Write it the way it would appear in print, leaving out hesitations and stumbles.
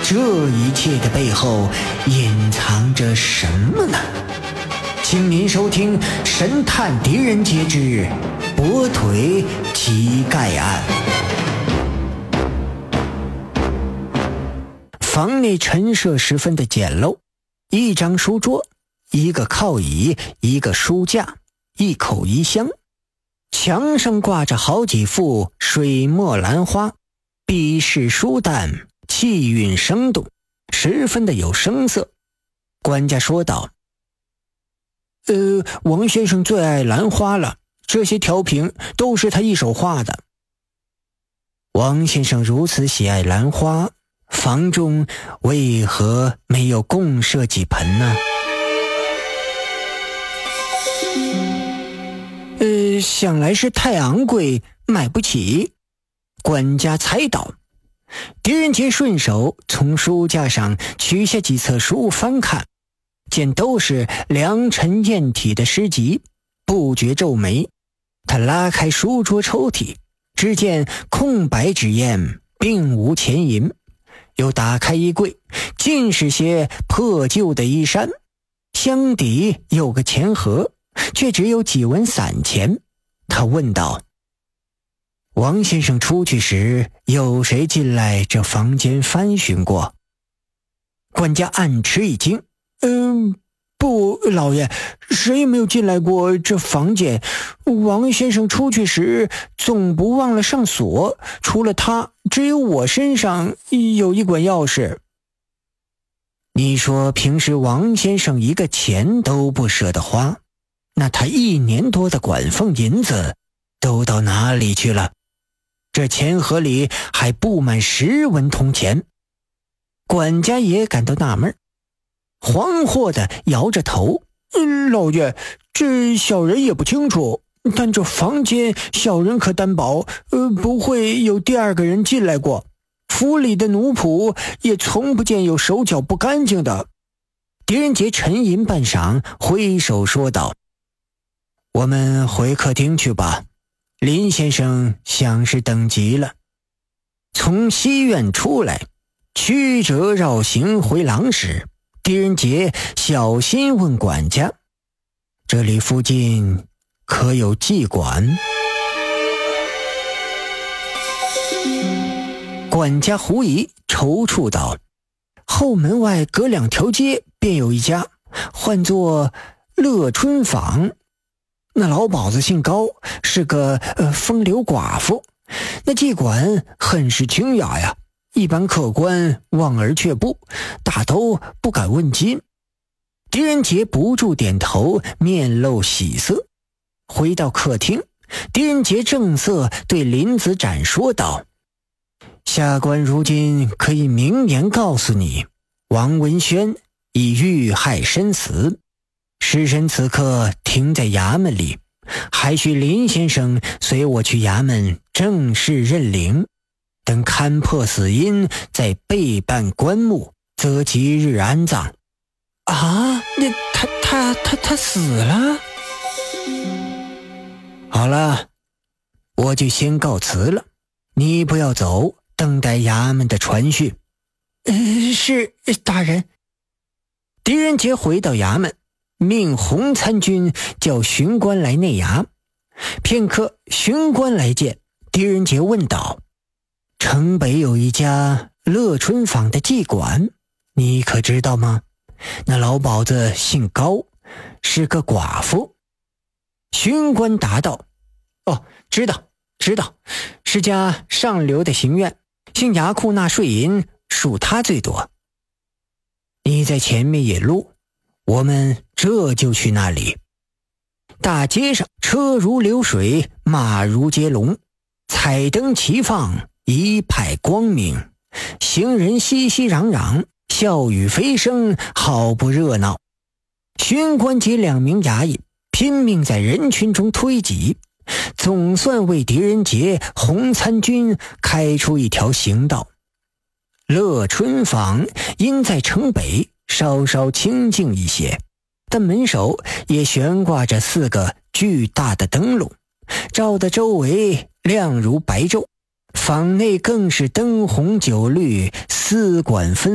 这一切的背后隐藏着什么呢？请您收听《神探狄仁杰之跛腿乞丐案》。房内陈设十分的简陋，一张书桌，一个靠椅，一个书架，一口衣箱，墙上挂着好几幅水墨兰花，笔势舒淡，气韵生动，十分的有声色。管家说道：王先生最爱兰花了，这些条屏都是他一手画的。王先生如此喜爱兰花，房中为何没有共设几盆呢？想来是太昂贵，买不起。管家猜到。狄仁杰顺手从书架上取下几册书翻看，见都是良辰艳体的诗集，不觉皱眉。他拉开书桌抽屉，只见空白纸砚，并无钱银，又打开衣柜，尽是些破旧的衣衫，箱底有个钱盒，却只有几文散钱。他问道：王先生出去时，有谁进来这房间翻寻过？管家暗吃一惊：不，老爷，谁也没有进来过这房间。王先生出去时总不忘了上锁，除了他，只有我身上有一管钥匙。你说平时王先生一个钱都不舍得花，那他1年多的管俸银子都到哪里去了？这钱盒里还不满10文铜钱。管家也感到纳闷，惶惑地摇着头：老爷，这小人也不清楚，但这房间小人可担保，不会有第二个人进来过。府里的奴仆也从不见有手脚不干净的。狄仁杰沉吟半晌，挥手说道：我们回客厅去吧，林先生想是等急了。从西院出来，曲折绕行回廊时，狄仁杰小心问管家：这里附近可有妓馆？管家狐疑踌躇道：后门外隔2条街便有一家，唤作乐春坊。那老鸨子姓高，是个风流寡妇。那妓馆很是清雅呀，一般客官望而却步，大都不敢问津。狄仁杰不住点头，面露喜色。回到客厅，狄仁杰正色对林子展说道：下官如今可以明言告诉你，王文轩已遇害身死，尸身此刻停在衙门里，还需林先生随我去衙门正式认领，等勘破死因，再备办棺木，择吉日安葬。啊，那他死了？好了，我就先告辞了，你不要走，等待衙门的传讯。是大人。狄仁杰回到衙门，命洪参军叫巡官来内衙。片刻，巡官来见，狄仁杰问道：城北有一家乐春坊的妓馆，你可知道吗？那老鸨子姓高，是个寡妇。巡官答道：知道，是家上流的行院，姓衙库纳税银属他最多。你在前面引路，我们这就去那里。大街上车如流水，马如接龙，彩灯齐放，一派光明，行人熙熙攘攘，笑语飞声，好不热闹。巡官及2名衙役拼命在人群中推挤，总算为狄仁杰、洪参军开出一条行道。乐春坊因在城北，稍稍清静一些，但门首也悬挂着4个巨大的灯笼，照得周围亮如白昼。坊内更是灯红酒绿，丝管纷